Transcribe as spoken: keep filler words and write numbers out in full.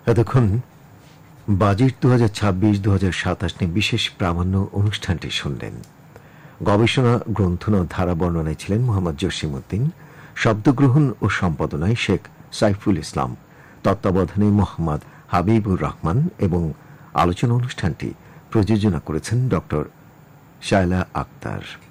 এতক্ষণ বাজেট দু হাজার ছাব্বিশ দু হাজার সাতাশ নিয়ে বিশেষ প্রামাণ্য অনুষ্ঠানটি শুনলেন। গবেষণা গ্রন্থন ও ধারা বর্ণনায় ছিলেন মোহাম্মদ জসিম উদ্দিন, শব্দগ্রহণ ও সম্পাদনায় শেখ সাইফুল ইসলাম, তত্ত্বাবধানে মোহাম্মদ হাবিবুর রহমান এবং আলোচনা অনুষ্ঠানটি প্রযোজনা করেছেন ড শায়লা আক্তার।